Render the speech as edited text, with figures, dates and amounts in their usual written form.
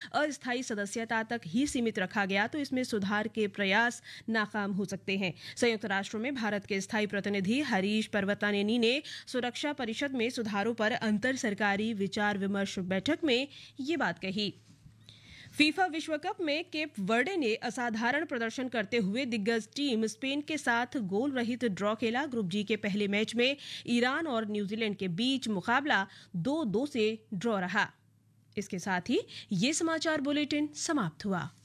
अस्थायी सदस्यता तक ही सीमित रखा गया तो इसमें सुधार के प्रयास नाकाम हो सकते हैं। संयुक्त राष्ट्र में भारत के स्थायी प्रतिनिधि हरीश पर्वतनेनी ने सुरक्षा परिषद में सुधारों पर अंतर सरकारी विचार विमर्श बैठक में ये बात कही। फीफा विश्व कप में केप वर्डे ने असाधारण प्रदर्शन करते हुए दिग्गज टीम स्पेन के साथ गोल रहित ड्रॉ खेला। ग्रुप जी के पहले मैच में ईरान और न्यूजीलैंड के बीच मुकाबला 2-2 से ड्रॉ रहा। इसके साथ ही ये समाचार बुलेटिन समाप्त हुआ।